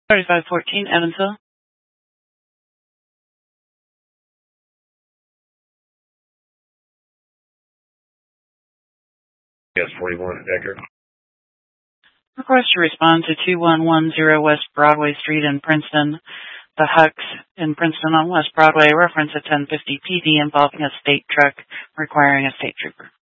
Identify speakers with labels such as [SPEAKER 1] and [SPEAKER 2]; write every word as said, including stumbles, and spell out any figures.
[SPEAKER 1] thirty-five fourteen, Evansville.
[SPEAKER 2] Yes, forty-one, Decker.
[SPEAKER 1] Request to respond to two one one zero West Broadway Street in Princeton. The Hucks in Princeton on West Broadway reference a ten fifty P D involving a state truck requiring a state trooper.